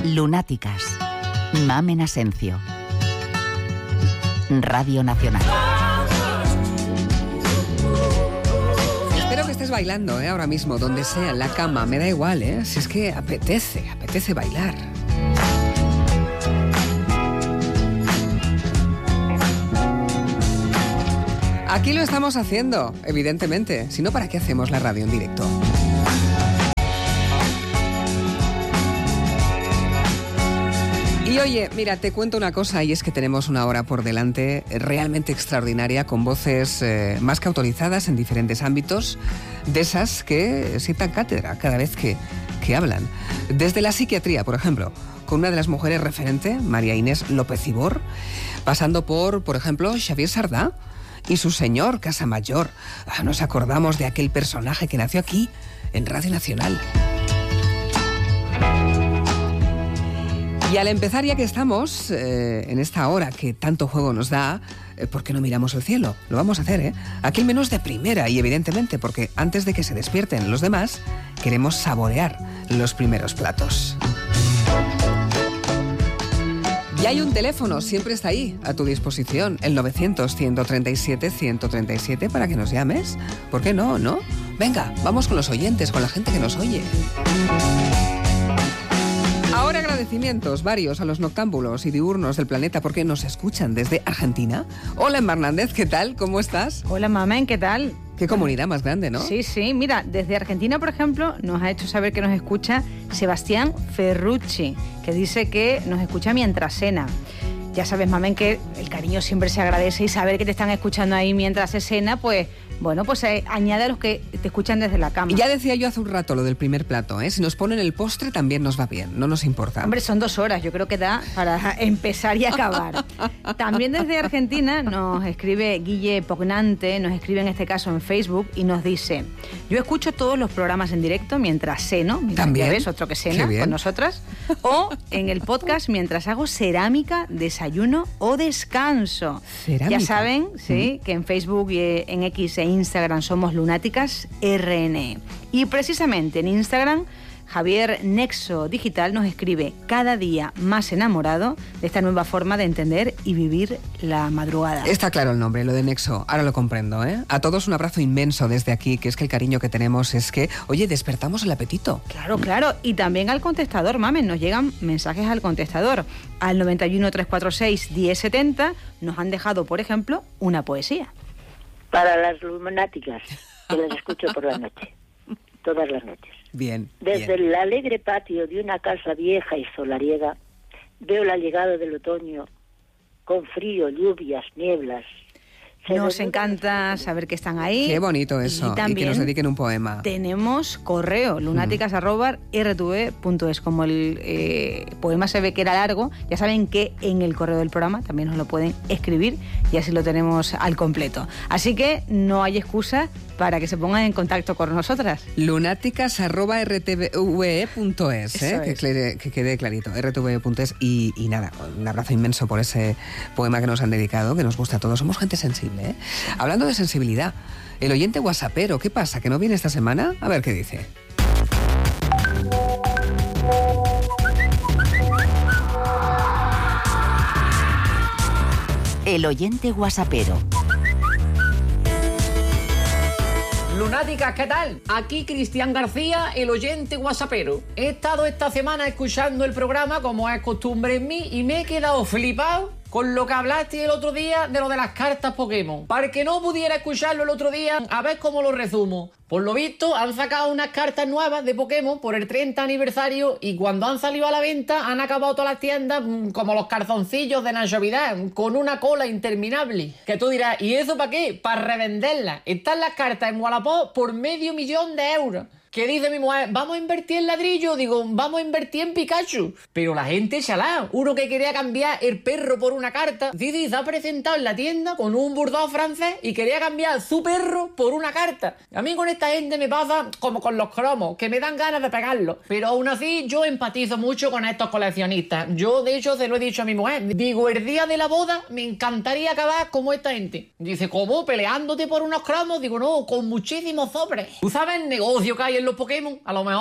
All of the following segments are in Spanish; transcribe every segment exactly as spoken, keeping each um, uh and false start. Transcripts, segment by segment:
Lunáticas. Mamen Asencio. Radio Nacional. Espero que estés bailando, ¿eh? Ahora mismo, donde sea, en la cama, me da igual, ¿eh? Si es que apetece, apetece bailar. Aquí lo estamos haciendo, evidentemente. Si no, ¿para qué hacemos la radio en directo? Y oye, mira, te cuento una cosa, y es que tenemos una hora por delante realmente extraordinaria, con voces eh, más que autorizadas en diferentes ámbitos, de esas que sientan cátedra cada vez que, que hablan. Desde la psiquiatría, por ejemplo, con una de las mujeres referente, María Inés López Ibor, pasando por, por ejemplo, Xavier Sardá y su señor Casamayor. Ah, nos acordamos de aquel personaje que nació aquí, en Radio Nacional. Y al empezar, ya que estamos eh, en esta hora que tanto juego nos da, eh, ¿por qué no miramos el cielo? Lo vamos a hacer, ¿eh? Aquí el menú es de primera y evidentemente porque antes de que se despierten los demás, queremos saborear los primeros platos. Y hay un teléfono, siempre está ahí, a tu disposición, el novecientos, ciento treinta y siete, ciento treinta y siete, para que nos llames. ¿Por qué no, no? Venga, vamos con los oyentes, con la gente que nos oye. Ahora agradecimientos varios a los noctámbulos y diurnos del planeta porque nos escuchan desde Argentina. Hola, Emma Hernández, ¿qué tal? ¿Cómo estás? Hola, Mamen, ¿qué tal? Qué comunidad más grande, ¿no? Sí, sí, mira, desde Argentina, por ejemplo, nos ha hecho saber que nos escucha Sebastián Ferrucci, que dice que nos escucha mientras cena. Ya sabes, Mamen, que el cariño siempre se agradece y saber que te están escuchando ahí mientras se cena, pues, bueno, pues eh, añade a los que te escuchan desde la cama. Y ya decía yo hace un rato lo del primer plato, ¿eh? Si nos ponen el postre también nos va bien, no nos importa. Hombre, son dos horas, yo creo que da para empezar y acabar. También desde Argentina nos escribe Guille Pognante, nos escribe en este caso en Facebook y nos dice: yo escucho todos los programas en directo mientras ceno, mientras ¿también? Ya ves, otro que cena con nosotras, o en el podcast mientras hago cerámica, desayuno o descanso. ¿Cerámica? Ya saben, sí, mm. que en Facebook y en X e Instagram somos Lunáticas R N E. Y precisamente en Instagram, Javier Nexo Digital nos escribe: cada día más enamorado de esta nueva forma de entender y vivir la madrugada. Está claro el nombre, lo de Nexo, ahora lo comprendo, ¿eh? A todos un abrazo inmenso desde aquí, que es que el cariño que tenemos es que, oye, despertamos el apetito. Claro, claro, y también al contestador, Mamen, nos llegan mensajes al contestador. Al noventa y uno, trescientos cuarenta y seis, diez setenta nos han dejado, por ejemplo, una poesía. Para las lunáticas, que las escucho por la noche, todas las noches. Bien. Desde bien. el alegre patio de una casa vieja y solariega, veo la llegada del otoño, con frío, lluvias, nieblas. Se Nos encanta saber que están ahí. Qué bonito eso, y, y que nos dediquen un poema. Tenemos correo, lunáticas arroba r t v punto es. Como el eh, poema se ve que era largo, ya saben que en el correo del programa también nos lo pueden escribir y así lo tenemos al completo. Así que no hay excusa para que se pongan en contacto con nosotras. lunáticas arroba r t v punto es, ¿eh? que, quede, que quede clarito, r t v punto es. Y, y nada, un abrazo inmenso por ese poema que nos han dedicado, que nos gusta a todos. Somos gente sensible, ¿eh? Hablando de sensibilidad, el oyente whatsappero, ¿qué pasa? ¿Que no viene esta semana? A ver qué dice. El oyente whatsappero. Lunáticas, ¿qué tal? Aquí Cristian García, el oyente whatsappero. He estado esta semana escuchando el programa, como es costumbre en mí, y me he quedado flipado con lo que hablaste el otro día de lo de las cartas Pokémon. Para el que no pudiera escucharlo el otro día, a ver cómo lo resumo. Por lo visto, han sacado unas cartas nuevas de Pokémon por el treinta aniversario y cuando han salido a la venta han acabado todas las tiendas mmm, como los calzoncillos de Navidad, con una cola interminable. Que tú dirás, ¿y eso para qué? Para revenderlas. Están las cartas en Wallapop por medio millón de euros. ¿Qué dice mi mujer? ¿Vamos a invertir en ladrillo? Digo, vamos a invertir en Pikachu. Pero la gente chalá. Uno que quería cambiar el perro por una carta. Didi se ha presentado en la tienda con un bulldog francés y quería cambiar su perro por una carta. A mí con esta gente me pasa como con los cromos, que me dan ganas de pegarlos. Pero aún así yo empatizo mucho con estos coleccionistas. Yo de hecho se lo he dicho a mi mujer. Digo, el día de la boda me encantaría acabar como esta gente. Dice, ¿cómo? ¿Peleándote por unos cromos? Digo, no, con muchísimos sobres. ¿Tú sabes el negocio que hay en los Pokémon? A lo mejor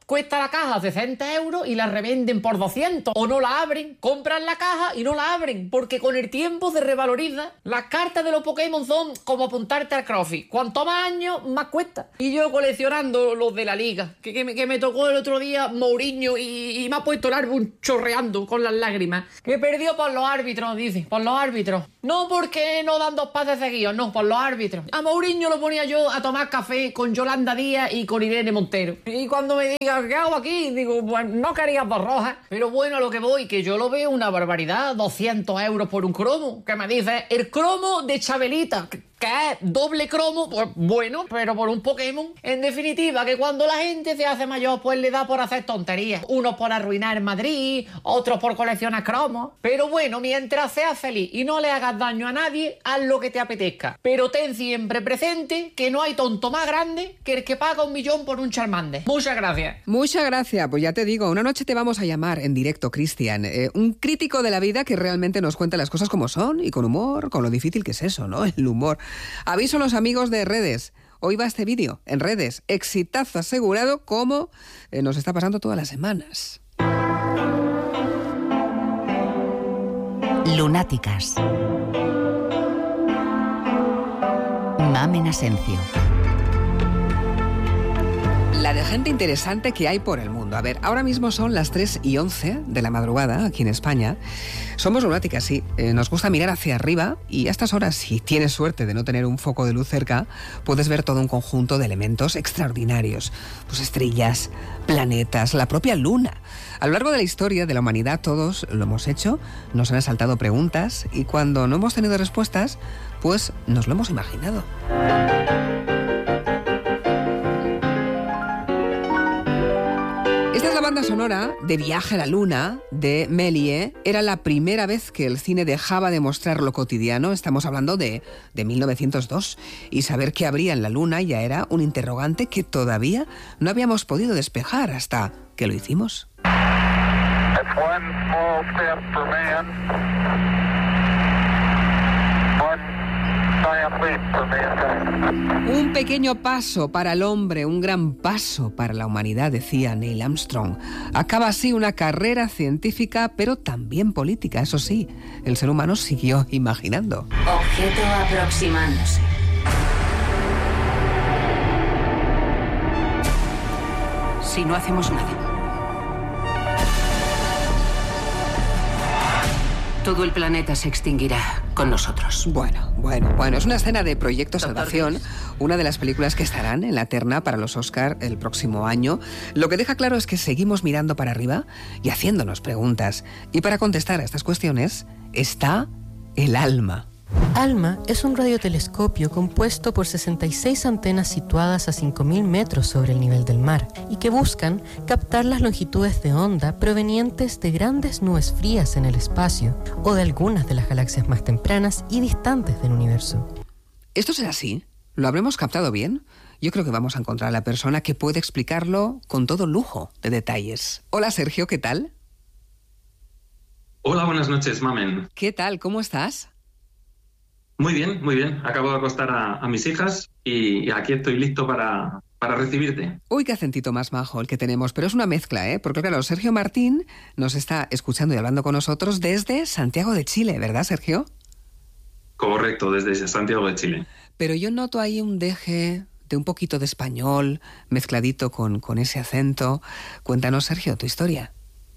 cuesta la caja sesenta euros y la revenden por doscientos. O no la abren, compran la caja y no la abren, porque con el tiempo se revaloriza. Las cartas de los Pokémon son como apuntarte al CrossFit. Cuanto más años, más cuesta. Y yo coleccionando los de la liga, que, que, me, que me tocó el otro día Mourinho y, y me ha puesto el álbum chorreando con las lágrimas. Que perdió por los árbitros, dice, por los árbitros. No porque no dan dos pases seguidos, no, por los árbitros. A Mourinho lo ponía yo a tomar café con Yolanda Díaz y con Irene Montero. Y cuando me diga, ¿qué hago aquí? Digo, pues no querías dos rojas. Pero bueno, a lo que voy, que yo lo veo una barbaridad, doscientos euros por un cromo. Que me dice, el cromo de Chabelita, que es doble cromo, pues bueno, pero por un Pokémon. En definitiva, que cuando la gente se hace mayor, pues le da por hacer tonterías. Unos por arruinar Madrid, otros por coleccionar cromos. Pero bueno, mientras seas feliz y no le hagas daño a nadie, haz lo que te apetezca. Pero ten siempre presente que no hay tonto más grande que el que paga un millón por un Charmander. Muchas gracias. Muchas gracias, pues ya te digo, una noche te vamos a llamar en directo, Cristian. Eh, un crítico de la vida que realmente nos cuenta las cosas como son y con humor, con lo difícil que es eso, ¿no? El humor. Aviso a los amigos de redes. Hoy va este vídeo en redes. Exitazo asegurado, como eh, nos está pasando todas las semanas. Lunáticas. Mamen Asencio. La de gente interesante que hay por el mundo. A ver, ahora mismo son las tres y once de la madrugada aquí en España. Somos lunáticas, sí. Eh, nos gusta mirar hacia arriba y a estas horas, si tienes suerte de no tener un foco de luz cerca, puedes ver todo un conjunto de elementos extraordinarios. Pues estrellas, planetas, la propia luna. A lo largo de la historia de la humanidad todos lo hemos hecho, nos han asaltado preguntas y cuando no hemos tenido respuestas, pues nos lo hemos imaginado. Esta es la banda sonora de Viaje a la Luna, de Méliès. Era la primera vez que el cine dejaba de mostrar lo cotidiano. Estamos hablando de, de mil novecientos dos. Y saber qué habría en la Luna ya era un interrogante que todavía no habíamos podido despejar hasta que lo hicimos. That's one small step for man. One giant leap for mankind. Un pequeño paso para el hombre, un gran paso para la humanidad, decía Neil Armstrong. Acaba así una carrera científica, pero también política. Eso sí, el ser humano siguió imaginando. Objeto aproximándose. Si no hacemos nada, todo el planeta se extinguirá con nosotros. Bueno, bueno, bueno. Es una escena de Proyecto Salvación, una de las películas que estarán en la terna para los Oscar el próximo año. Lo que deja claro es que seguimos mirando para arriba y haciéndonos preguntas. Y para contestar a estas cuestiones está el ALMA. ALMA es un radiotelescopio compuesto por sesenta y seis antenas situadas a cinco mil metros sobre el nivel del mar y que buscan captar las longitudes de onda provenientes de grandes nubes frías en el espacio o de algunas de las galaxias más tempranas y distantes del universo. ¿Esto será así? ¿Lo habremos captado bien? Yo creo que vamos a encontrar a la persona que puede explicarlo con todo lujo de detalles. Hola Sergio, ¿qué tal? Hola, buenas noches, Mamen. ¿Qué tal? ¿Cómo estás? Muy bien, muy bien. Acabo de acostar a, a mis hijas y aquí estoy listo para, para recibirte. Uy, qué acentito más majo el que tenemos, pero es una mezcla, ¿eh? Porque claro, Sergio Martín nos está escuchando y hablando con nosotros desde Santiago de Chile, ¿verdad, Sergio? Correcto, desde Santiago de Chile. Pero yo noto ahí un deje de un poquito de español mezcladito con, con ese acento. Cuéntanos, Sergio, tu historia.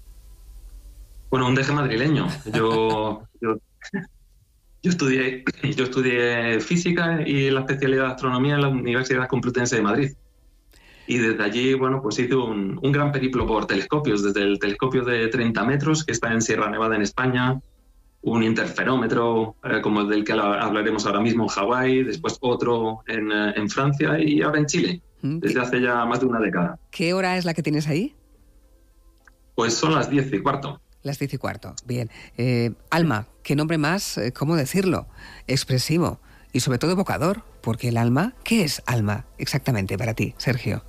Bueno, un deje madrileño. Yo... yo... Yo estudié, yo estudié física y la especialidad de astronomía en la Universidad Complutense de Madrid. Y desde allí, bueno, pues hice un, un gran periplo por telescopios, desde el telescopio de treinta metros que está en Sierra Nevada en España, un interferómetro eh, como el del que hablaremos ahora mismo en Hawái, después otro en, eh, en Francia y ahora en Chile, desde hace ya más de una década. ¿Qué hora es la que tienes ahí? Pues son las diez y cuarto. Las diez y cuarto, bien. Eh, Alma, qué nombre más, eh, ¿cómo decirlo? Expresivo y sobre todo evocador, porque el alma, ¿qué es alma exactamente para ti, Sergio?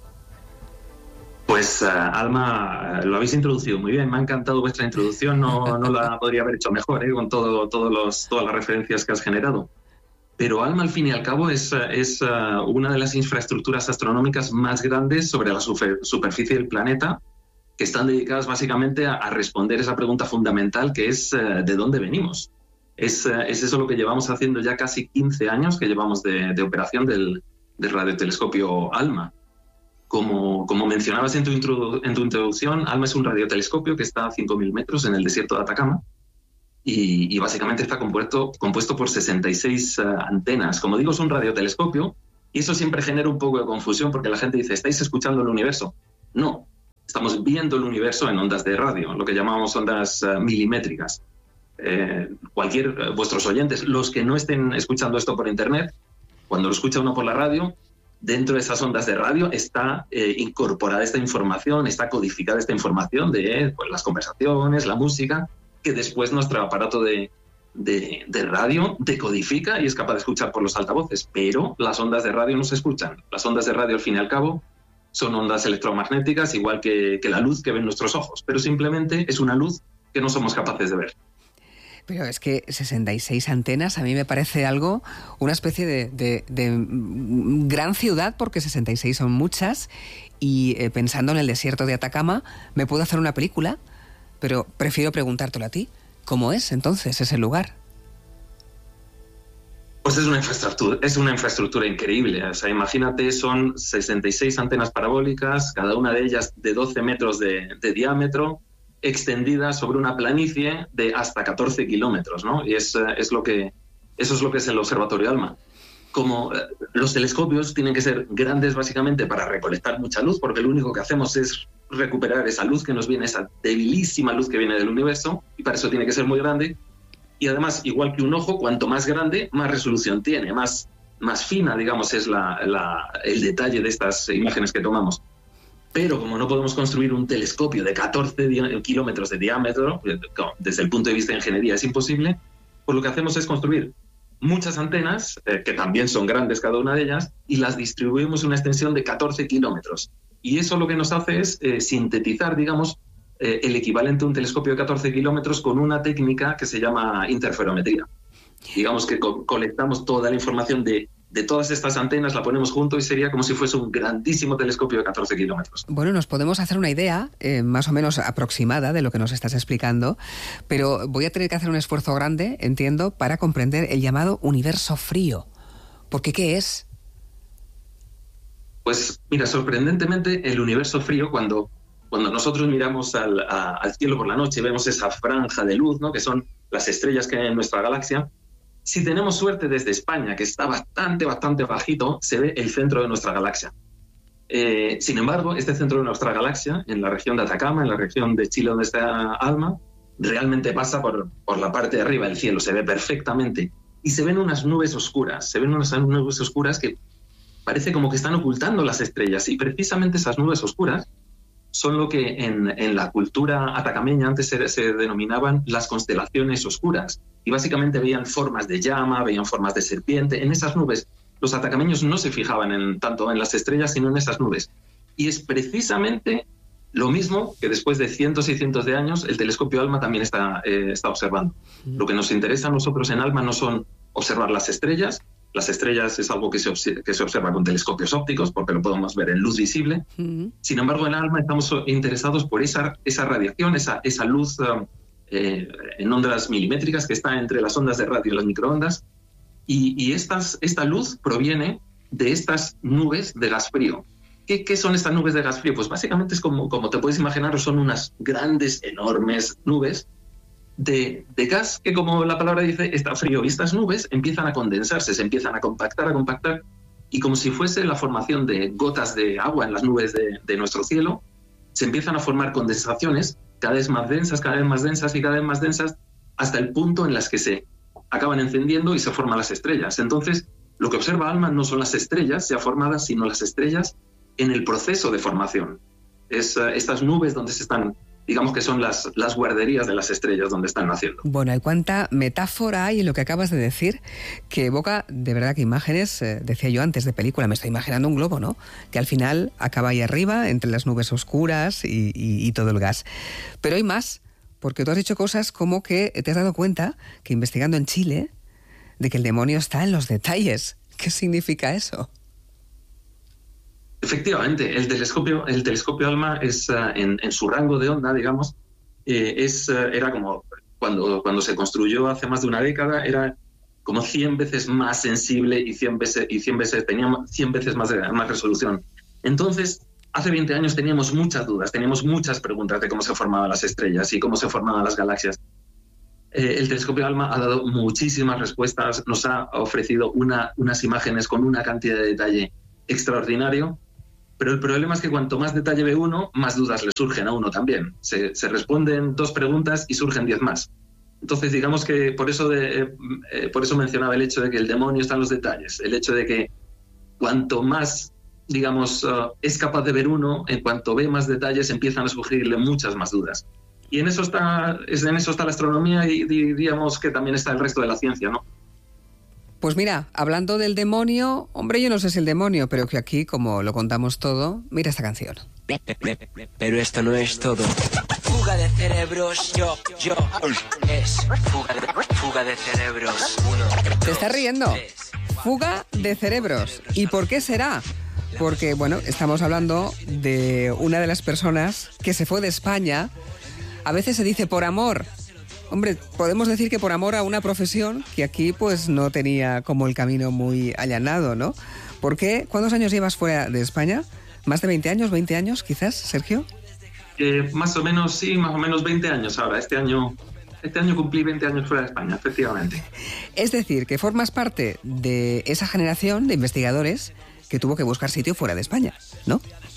Pues uh, Alma, uh, lo habéis introducido muy bien, me ha encantado vuestra introducción, no, no la podría haber hecho mejor, ¿eh? Con todo, todos los, todas las referencias que has generado. Pero ALMA, al fin y al cabo, es, es uh, una de las infraestructuras astronómicas más grandes sobre la super, superficie del planeta, que están dedicadas básicamente a, a responder esa pregunta fundamental, que es uh, ¿de dónde venimos? Es, uh, es eso lo que llevamos haciendo ya casi quince años que llevamos de, de operación del, del radiotelescopio ALMA. Como, como mencionabas en tu, introdu, en tu introducción, ALMA es un radiotelescopio que está a cinco mil metros en el desierto de Atacama. Y, y básicamente está compuesto, compuesto por sesenta y seis uh, antenas. Como digo, es un radiotelescopio y eso siempre genera un poco de confusión porque la gente dice, ¿estáis escuchando el universo? No, estamos viendo el universo en ondas de radio, lo que llamamos ondas uh, milimétricas. Eh, cualquier, uh, vuestros oyentes, los que no estén escuchando esto por internet, cuando lo escucha uno por la radio, dentro de esas ondas de radio está eh, incorporada esta información, está codificada esta información de pues, las conversaciones, la música, que después nuestro aparato de, de, de radio decodifica y es capaz de escuchar por los altavoces. Pero las ondas de radio no se escuchan. Las ondas de radio, al fin y al cabo, son ondas electromagnéticas, igual que, que la luz que ven nuestros ojos. Pero simplemente es una luz que no somos capaces de ver. Pero es que sesenta y seis antenas a mí me parece algo, una especie de, de, de gran ciudad, porque sesenta y seis son muchas, y eh, pensando en el desierto de Atacama, me puedo hacer una película. Pero prefiero preguntártelo a ti. ¿Cómo es entonces ese lugar? Pues es una infraestructura, es una infraestructura increíble. O sea, imagínate, son sesenta y seis antenas parabólicas, cada una de ellas de doce metros de, de diámetro, extendidas sobre una planicie de hasta catorce kilómetros, ¿no? Y es, es lo que, eso es lo que es el Observatorio ALMA. Como eh, los telescopios tienen que ser grandes básicamente para recolectar mucha luz, porque lo único que hacemos es recuperar esa luz que nos viene, esa debilísima luz que viene del universo, y para eso tiene que ser muy grande. Y además, igual que un ojo, cuanto más grande, más resolución tiene, más, más fina, digamos, es la, la, el detalle de estas imágenes que tomamos. Pero como no podemos construir un telescopio de catorce kilómetros de diámetro, desde el punto de vista de ingeniería es imposible, pues lo que hacemos es construir muchas antenas, eh, que también son grandes cada una de ellas, y las distribuimos en una extensión de catorce kilómetros. Y eso lo que nos hace es eh, sintetizar, digamos, eh, el equivalente a un telescopio de catorce kilómetros con una técnica que se llama interferometría. Digamos que co- colectamos toda la información de, de todas estas antenas, la ponemos junto y sería como si fuese un grandísimo telescopio de catorce kilómetros. Bueno, nos podemos hacer una idea eh, más o menos aproximada de lo que nos estás explicando, pero voy a tener que hacer un esfuerzo grande, entiendo, para comprender el llamado universo frío. Porque, ¿qué es? Pues mira, sorprendentemente el universo frío, cuando, cuando nosotros miramos al, a, al cielo por la noche, vemos esa franja de luz, ¿no?, que son las estrellas que hay en nuestra galaxia. Si tenemos suerte, desde España, que está bastante, bastante bajito, se ve el centro de nuestra galaxia. Eh, sin embargo, este centro de nuestra galaxia, en la región de Atacama, en la región de Chile donde está ALMA, realmente pasa por, por la parte de arriba del cielo, se ve perfectamente. Y se ven unas nubes oscuras, se ven unas nubes oscuras que parece como que están ocultando las estrellas. Y precisamente esas nubes oscuras son lo que en, en la cultura atacameña antes se, se denominaban las constelaciones oscuras. Y básicamente veían formas de llama, veían formas de serpiente. En esas nubes los atacameños no se fijaban en, tanto en las estrellas, sino en esas nubes. Y es precisamente lo mismo que después de cientos y cientos de años el telescopio ALMA también está, eh, está observando. Mm. Lo que nos interesa a nosotros en ALMA no son observar las estrellas. Las estrellas es algo que se, observa, que se observa con telescopios ópticos porque lo podemos ver en luz visible. Mm. Sin embargo, en ALMA estamos interesados por esa, esa radiación, esa, esa luz um, eh, en ondas milimétricas que está entre las ondas de radio y las microondas. Y, y estas, esta luz proviene de estas nubes de gas frío. ¿Qué, ¿Qué son estas nubes de gas frío? Pues básicamente es como, como te puedes imaginar, son unas grandes, enormes nubes de, de gas que, como la palabra dice, está frío. Y estas nubes empiezan a condensarse, se empiezan a compactar, a compactar, y como si fuese la formación de gotas de agua en las nubes de, de nuestro cielo, se empiezan a formar condensaciones cada vez más densas, cada vez más densas y cada vez más densas, hasta el punto en las que se acaban encendiendo y se forman las estrellas. Entonces, lo que observa ALMA no son las estrellas ya formadas, sino las estrellas en el proceso de formación. Es uh, estas nubes donde se están, digamos que son las, las guarderías de las estrellas donde están naciendo. Bueno, y cuánta metáfora hay en lo que acabas de decir, que evoca de verdad que imágenes, eh, decía yo antes, de película. Me estoy imaginando un globo, ¿no?, que al final acaba ahí arriba, entre las nubes oscuras y, y, y todo el gas. Pero hay más, porque tú has hecho cosas como que te has dado cuenta que investigando en Chile, de que el demonio está en los detalles. ¿Qué significa eso? Efectivamente, el telescopio, el telescopio ALMA es uh, en, en su rango de onda, digamos, eh, es, uh, era como cuando, cuando se construyó hace más de una década, era como cien veces más sensible y cien veces, y cien veces tenía cien veces más, más resolución. Entonces, hace veinte años teníamos muchas dudas, teníamos muchas preguntas de cómo se formaban las estrellas y cómo se formaban las galaxias. Eh, el telescopio ALMA ha dado muchísimas respuestas, nos ha ofrecido una, unas imágenes con una cantidad de detalle extraordinario, pero el problema es que cuanto más detalle ve uno, más dudas le surgen a uno también. Se, se responden dos preguntas y surgen diez más. Entonces, digamos que por eso, de, eh, por eso mencionaba el hecho de que el demonio está en los detalles, el hecho de que cuanto más, digamos, uh, es capaz de ver uno, en cuanto ve más detalles, empiezan a surgirle muchas más dudas. Y en eso está, en eso está la astronomía y diríamos que también está el resto de la ciencia, ¿no? Pues mira, hablando del demonio, hombre, yo no sé si el demonio, pero que aquí, como lo contamos todo, mira esta canción. Pero esto no es todo. Fuga de cerebros, yo, yo, es fuga de, fuga de cerebros. Uno, ¿Te estás riendo? Fuga de cerebros. ¿Y por qué será? Porque, bueno, estamos hablando de una de las personas que se fue de España. A veces se dice por amor. Hombre, podemos decir que por amor a una profesión que aquí pues no tenía como el camino muy allanado, ¿no? ¿Por qué? ¿Cuántos años llevas fuera de España? ¿Más de veinte años? ¿veinte años quizás, Sergio? Eh, más o menos, sí, más o menos veinte años ahora. Este año, este año cumplí veinte años fuera de España, efectivamente. Es decir, que formas parte de esa generación de investigadores que tuvo que buscar sitio fuera de España, ¿no?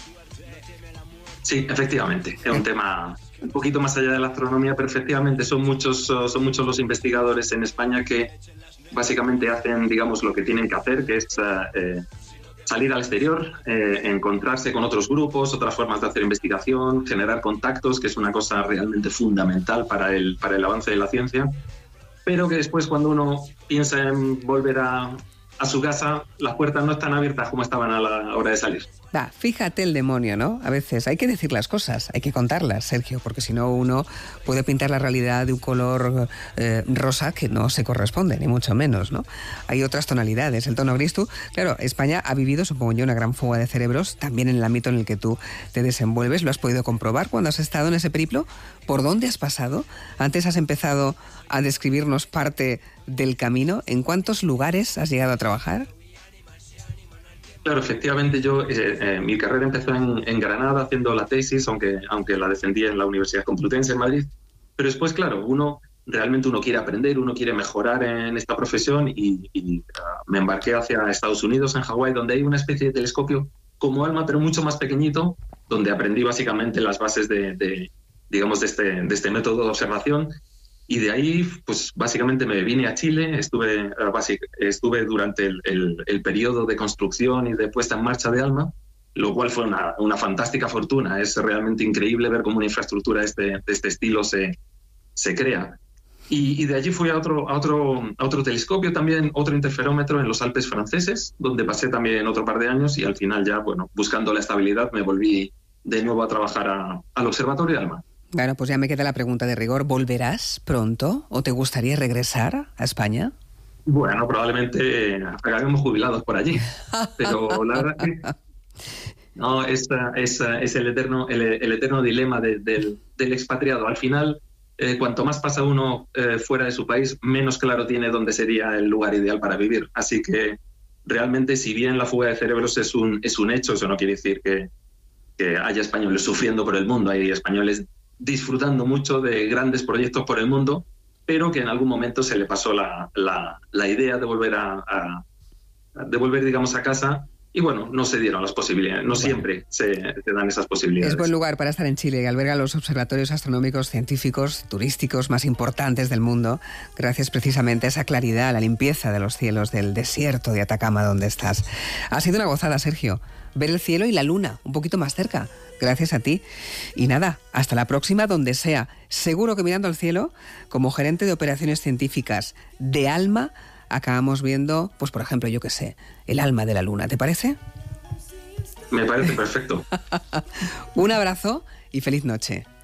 Sí, efectivamente. Es un tema un poquito más allá de la astronomía, pero efectivamente son muchos, son muchos los investigadores en España que básicamente hacen, digamos, lo que tienen que hacer, que es eh, salir al exterior, eh, encontrarse con otros grupos, otras formas de hacer investigación, generar contactos, que es una cosa realmente fundamental para el, para el avance de la ciencia, pero que después cuando uno piensa en volver a, a su casa, las puertas no están abiertas como estaban a la hora de salir. Va, fíjate el demonio, ¿no? A veces hay que decir las cosas, hay que contarlas, Sergio, porque si no uno puede pintar la realidad de un color eh, rosa que no se corresponde, ni mucho menos, ¿no? Hay otras tonalidades. El tono gris, tú, claro, España ha vivido, supongo yo, una gran fuga de cerebros, también en el ámbito en el que tú te desenvuelves. ¿Lo has podido comprobar cuando has estado en ese periplo? ¿Por dónde has pasado? Antes has empezado a describirnos parte del camino. ¿En cuántos lugares has llegado a trabajar? Claro, efectivamente yo, eh, eh, mi carrera empezó en, en Granada haciendo la tesis, aunque, aunque la defendí en la Universidad Complutense en Madrid. Pero después, claro, uno realmente uno quiere aprender, uno quiere mejorar en esta profesión y, y uh, me embarqué hacia Estados Unidos, en Hawái, donde hay una especie de telescopio como ALMA, pero mucho más pequeñito, donde aprendí básicamente las bases de, de digamos, de este, de este método de observación. Y de ahí, pues básicamente me vine a Chile, estuve, estuve durante el, el, el periodo de construcción y de puesta en marcha de ALMA, lo cual fue una, una fantástica fortuna. Es realmente increíble ver cómo una infraestructura de este, de este estilo se, se crea. Y, y de allí fui a otro, a, otro, a otro telescopio también, otro interferómetro en los Alpes franceses, donde pasé también otro par de años y al final ya, bueno, buscando la estabilidad, me volví de nuevo a trabajar a, al Observatorio de ALMA. Bueno, pues ya me queda la pregunta de rigor. ¿Volverás pronto o te gustaría regresar a España? Bueno, probablemente acabemos jubilados por allí, pero la verdad que no, es, es, es el, eterno, el, el eterno dilema de, del, del expatriado. Al final, eh, cuanto más pasa uno eh, fuera de su país, menos claro tiene dónde sería el lugar ideal para vivir. Así que realmente, si bien la fuga de cerebros es un, es un hecho, eso no quiere decir que, que haya españoles sufriendo por el mundo. Hay españoles disfrutando mucho de grandes proyectos por el mundo, pero que en algún momento se le pasó la, la, la idea de volver a, a de volver, digamos, a casa y bueno, no se dieron las posibilidades, no bueno. siempre se, se dan esas posibilidades. Es buen lugar para estar en Chile, que alberga los observatorios astronómicos, científicos, turísticos más importantes del mundo, gracias precisamente a esa claridad, a la limpieza de los cielos del desierto de Atacama donde estás. Ha sido una gozada, Sergio, ver el cielo y la luna un poquito más cerca. Gracias a ti. Y nada, hasta la próxima, donde sea. Seguro que mirando al cielo, como gerente de operaciones científicas de ALMA, acabamos viendo, pues por ejemplo, yo qué sé, el alma de la luna. ¿Te parece? Me parece perfecto. Un abrazo y feliz noche.